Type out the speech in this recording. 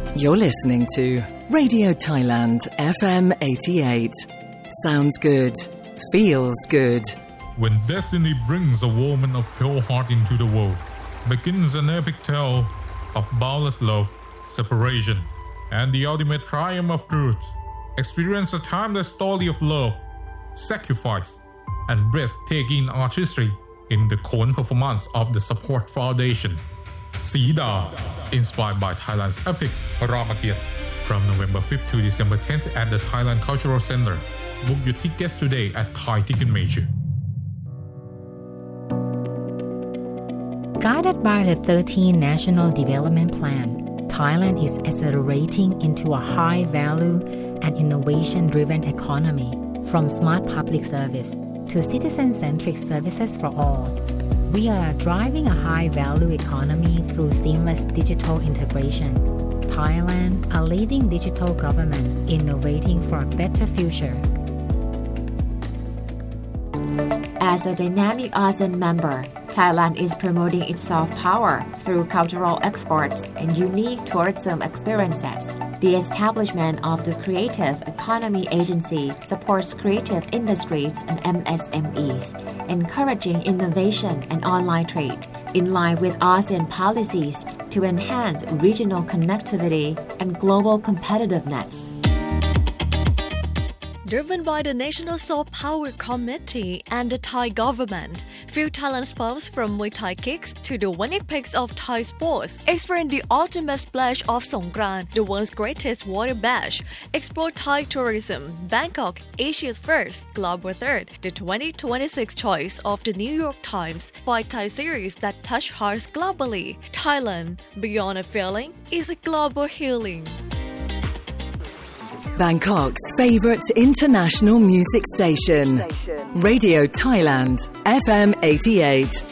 You're listening to Radio Thailand FM 88. Sounds good. Feels good. When destiny brings a woman of pure heart into the world, begins an epic tale of boundless love, separation, and the ultimate triumph of truth. Experience a timeless story of love, sacrifice, and breathtaking artistry in the Khon performance of the Support Foundation. Sida, inspired by Thailand's epic Ramagiyat, from November 5th to December 10th at the Thailand Cultural Center. Book your tickets today at Thai Ticketmaster. Guided by the 13th National Development Plan, Thailand is accelerating into a high-value and innovation-driven economy, from smart public service to citizen-centric services for all. We are driving a high-value economy through seamless digital integration. Thailand, a leading digital government, innovating for a better future. As a dynamic ASEAN member, Thailand is promoting its soft power through cultural exports and unique tourism experiences. The establishment of the Creative Economy Agency supports creative industries and MSMEs, encouraging innovation and online trade, in line with ASEAN policies to enhance regional connectivity and global competitiveness. Driven by the National Soft Power Committee and the Thai government, fuel Thailand's pulse from Muay Thai kicks to the Winnipeg of Thai sports. Experience the ultimate splash of Songkran, the world's greatest water bash. Explore Thai tourism. Bangkok, Asia's first, global third, the 2026 choice of the New York Times. 5 Thai series that touch hearts globally. Thailand, beyond a feeling, is a global healing. Bangkok's favourite international music station. Radio Thailand FM 88.